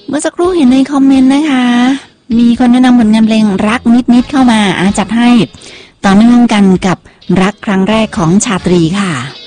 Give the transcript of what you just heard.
เมื่อสักครู่เห็นในคอมเมนต์นะคะมีคนแนะนำผลงานเพลงรักนิดๆเข้ามาจัดให้ต่อเนื่องกันกับรักครั้งแรกของชาตรีค่ะ